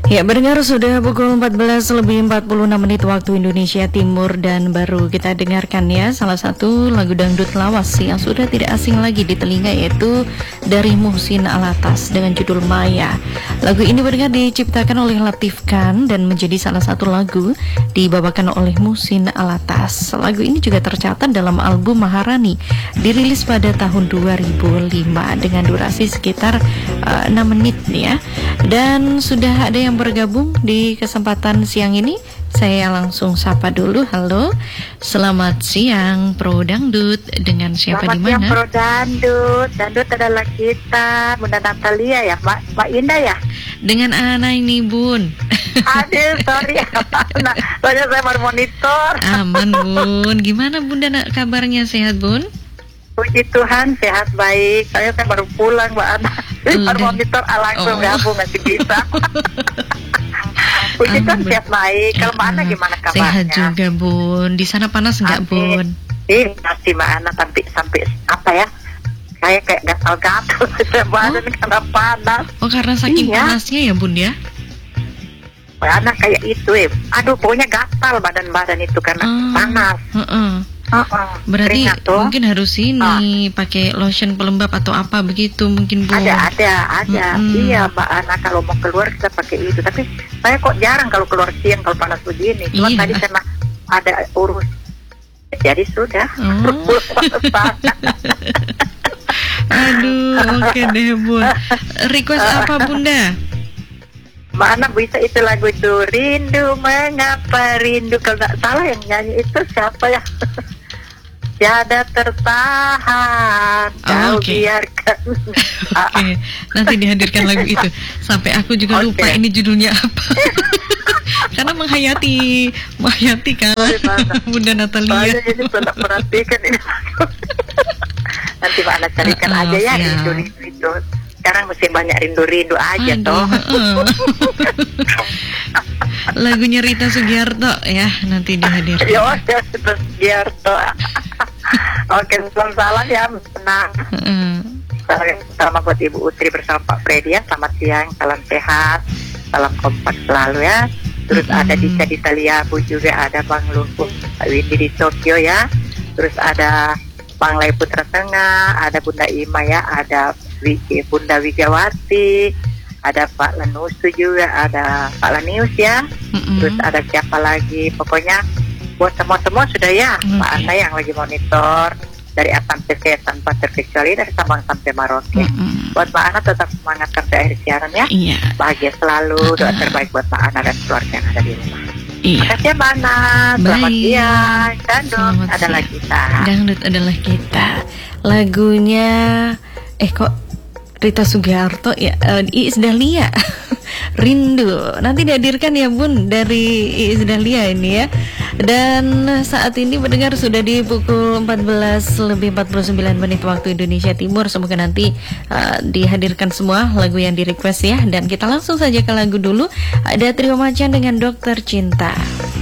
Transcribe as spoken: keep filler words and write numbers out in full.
Ya, berdengar sudah pukul empat belas lebih empat puluh enam menit waktu Indonesia Timur, dan baru kita dengarkan ya salah satu lagu dangdut lawas yang sudah tidak asing lagi di telinga, yaitu dari Muhsin Alatas dengan judul Maya. Lagu ini berdengar diciptakan oleh Latif Khan dan menjadi salah satu lagu dibawakan oleh Muhsin Alatas. Lagu ini juga tercatat dalam album Maharani, dirilis pada tahun dua ribu lima dengan durasi sekitar uh, enam menit ya. Dan sudah ada yang bergabung di kesempatan siang ini. Saya langsung sapa dulu. Halo, selamat siang Pro Dangdut. Dengan siapa di mana? Selamat siang Pro Dangdut. Dangdut adalah kita, Bunda Natalia ya, Mbak, Mbak Indah ya. Dengan Ana ini Bun. Aduh, sorry. Nah, soalnya saya baru monitor. Aman Bun. Gimana Bunda kabarnya, sehat Bun? Puji Tuhan, sehat baik. Saya saya baru pulang Mbak Ana. Baru monitor, langsung oh. gabung nggak bisa. Puji Tuhan sehat baik. Kalau Mbak Ana gimana kabarnya? Sehat juga Bun. Di sana panas nggak Bun? Iya masih Mbak Ana, sampai sampai apa ya? Saya kayak gatal-gatal. Saya badan oh. karena panas. Oh, karena saking iya. panasnya ya Bun ya? Mbak Ana kayak itu ya. Aduh, pokoknya gatal badan-badan itu karena oh. panas. Uh-uh. Uh-uh. Berarti mungkin harus ini uh. pakai lotion pelembab atau apa begitu mungkin Bu. Ada ada ada. Mm-hmm. Iya Mbak Ana, kalau mau keluar kita pakai itu. Tapi saya kok jarang kalau keluar siang kalau panas begini. Cuma iya. tadi saya ada urus. Jadi sudah. Oh. Aduh, oke okay deh Bun. Request apa Bunda? Mbak Ana bisa itu lagu itu, Rindu Mengapa Rindu. Kalau tidak salah yang nyanyi itu siapa ya? Tiada tertahan, oh, kau okay. biarkan. Oke, okay. Nanti dihadirkan lagu itu. Sampai aku juga okay. lupa ini judulnya apa. Karena menghayati, menghayati kan Bunda Natalia. Soalnya ini sudah perhatikan ini. Nanti Mbak Ana carikan uh, aja ya rindu-rindu itu. Sekarang mesti banyak rindu-rindu aja. Aduh, toh. Uh. Lagunya Rita Sugiarto ya, nanti dihadirkan. Yo, ya, Rita Sugiarto. Oke, selamat salam ya, senang. Uh. Salam buat Ibu Utri bersama Pak Freddy ya. Selamat siang, salam sehat, salam kompak selalu ya. Terus uh. ada Dika di Taliabu juga, ada Bang Lumpur, Pak Windy di Tokyo ya. Terus ada Bang Lai Putra Tengah, ada Bunda Ima ya, ada Bunda Wijawati, ada Pak Lenusu juga, ada Pak Lenius ya. Mm-hmm. Terus ada siapa lagi? Pokoknya buat semua-semua sudah ya. Okay. Pak Ana yang lagi monitor dari A sampai Z tanpa terkecuali, dari Sabang sampai Merauke. Mm-hmm. Buat Pak Ana tetap semangat sampai akhir siaran ya. Yeah. Bahagia selalu, doa terbaik buat Pak Ana dan keluarga yang ada di rumah. Iya. Makasih ya Mbak Ana. Selamat siang. Dangdut adalah kita. Dangdut adalah kita. Lagunya eh kok Rita Sugiarto ya, uh, Iis Dahlia. Rindu. Nanti dihadirkan ya Bun dari Iis Dahlia ini ya. Dan saat ini mendengar sudah di pukul empat belas lebih empat puluh sembilan menit waktu Indonesia Timur. Semoga nanti uh, dihadirkan semua lagu yang di request ya. Dan kita langsung saja ke lagu dulu. Ada Trio Macan dengan Dokter Cinta.